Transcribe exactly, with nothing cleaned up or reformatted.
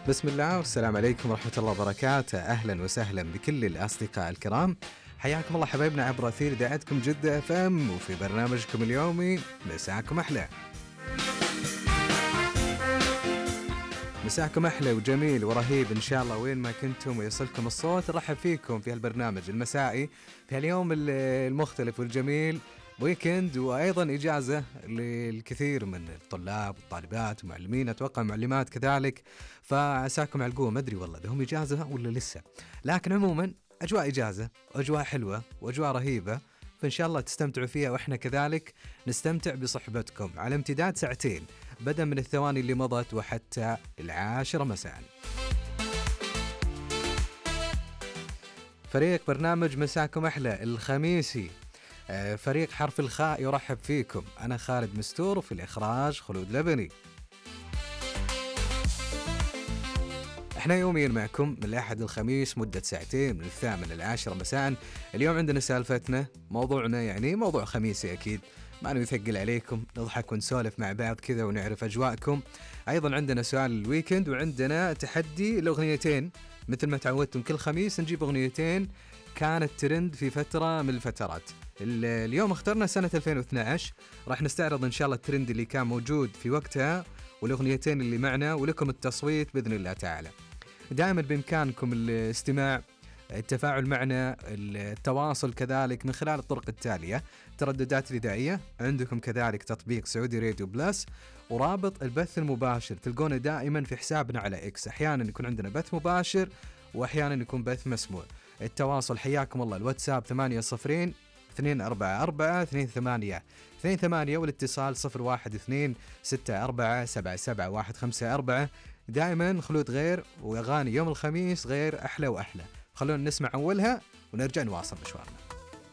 بسم الله والسلام عليكم ورحمة الله وبركاته. أهلا وسهلا بكل الأصدقاء الكرام، حياكم الله حبايبنا عبر أثير إذاعتكم جدة اف ام وفي برنامجكم اليومي مساكم أحلى. مساكم أحلى وجميل ورهيب إن شاء الله وين ما كنتم ويصلكم الصوت. نرحب فيكم في هالبرنامج المسائي في هاليوم المختلف والجميل، ويكند وأيضا إجازة للكثير من الطلاب والطالبات ومعلمين، أتوقع معلمات كذلك، فعساكم على القوة. ما أدري والله إذا هم إجازة ولا لسه، لكن عموما أجواء إجازة وأجواء حلوة وأجواء رهيبة، فإن شاء الله تستمتعوا فيها وإحنا كذلك نستمتع بصحبتكم على امتداد ساعتين بدءا من الثواني اللي مضت وحتى العاشرة مساء. فريق برنامج مساكم أحلى الخميسي، فريق حرف الخاء يرحب فيكم. أنا خالد مستور، وفي الإخراج خلود لبني. احنا يوميا معكم من الأحد الخميس مدة ساعتين من الثامن للعاشرة مساء. اليوم عندنا سالفتنا، موضوعنا يعني موضوع خميسي أكيد، ما نثقل عليكم، نضحك ونسولف مع بعض كذا ونعرف أجواءكم. أيضا عندنا سؤال الويكند، وعندنا تحدي الأغنيتين مثل ما تعودتم كل خميس نجيب أغنيتين كانت ترند في فترة من الفترات. اليوم اخترنا سنة ألفين واثني عشر، راح نستعرض إن شاء الله الترند اللي كان موجود في وقتها والأغنيتين اللي معنا، ولكم التصويت بإذن الله تعالى. دائما بإمكانكم الاستماع، التفاعل معنا، التواصل كذلك من خلال الطرق التالية: ترددات الإذاعية، عندكم كذلك تطبيق سعودي راديو بلس، ورابط البث المباشر تلقونه دائما في حسابنا على إكس. أحيانا يكون عندنا بث مباشر وأحيانا يكون بث مسموع. التواصل حياكم الله، الواتساب ثمانية صفرين اثنين أربعة أربعة اثنين ثمانية اثنين ثمانية، والاتصال صفر واحد اثنين ستة أربعة سبعة سبعة واحد خمسة أربعة. دائما خلود غير، وأغاني يوم الخميس غير، أحلى وأحلى. خلونا نسمع أولها ونرجع نواصل مشوارنا.